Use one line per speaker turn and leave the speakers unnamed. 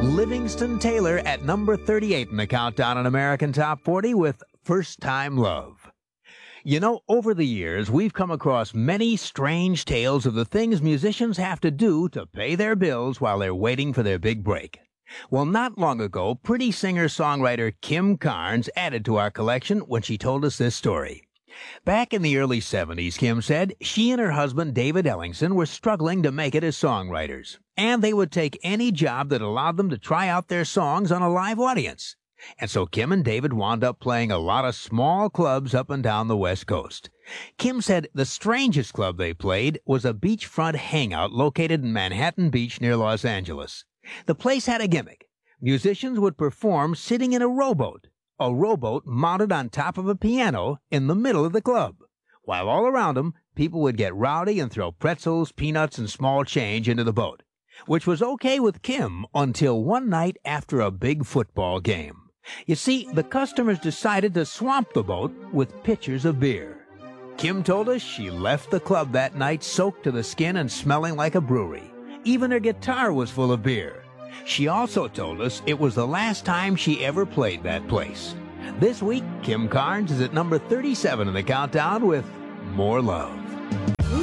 Livingston Taylor at number 38 in the countdown on American Top 40 with First Time Love. You know, over the years, we've come across many strange tales of the things musicians have to do to pay their bills while they're waiting for their big break. Well, not long ago, pretty singer-songwriter Kim Carnes added to our collection when she told us this story. Back in the early 70s, Kim said, she and her husband David Ellingson were struggling to make it as songwriters, and they would take any job that allowed them to try out their songs on a live audience. And so Kim and David wound up playing a lot of small clubs up and down the West Coast. Kim said the strangest club they played was a beachfront hangout located in Manhattan Beach near Los Angeles. The place had a gimmick. Musicians would perform sitting in a rowboat mounted on top of a piano in the middle of the club, while all around them, people would get rowdy and throw pretzels, peanuts, and small change into the boat, which was okay with Kim until one night after a big football game. You see, the customers decided to swamp the boat with pitchers of beer. Kim told us she left the club that night soaked to the skin and smelling like a brewery. Even her guitar was full of beer. She also told us it was the last time she ever played that place. This week, Kim Carnes is at number 37 in the countdown with More Love.